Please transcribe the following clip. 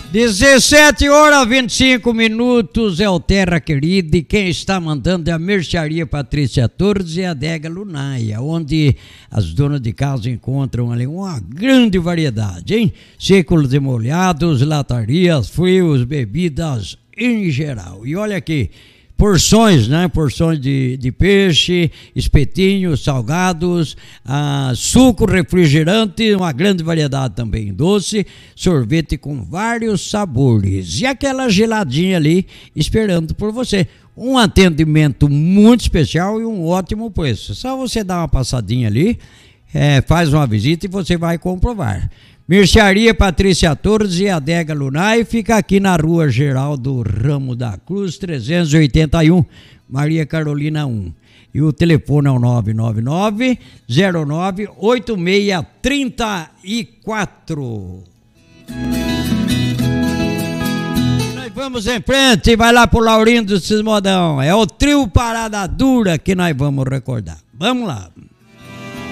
17h25, é o Terra Querida, e quem está mandando é a Mercearia Patrícia Torres e a Adega Lunaia, onde as donas de casa encontram ali uma grande variedade, hein? Secos e molhados, latarias, frios, bebidas em geral. E olha aqui, porções, né? Porções de peixe, espetinhos, salgados, suco, refrigerante, uma grande variedade também, doce, sorvete com vários sabores. E aquela geladinha ali esperando por você. Um atendimento muito especial e um ótimo preço. Só você dar uma passadinha ali, faz uma visita e você vai comprovar. Mercearia Patrícia Torres e Adega Lunai fica aqui na Rua Geraldo Ramos da Cruz, 381, Maria Carolina 1. E o telefone é o 999-09-8634. Nós vamos em frente, vai lá pro Laurindo do Cismodão. É o trio Parada Dura que nós vamos recordar. Vamos lá.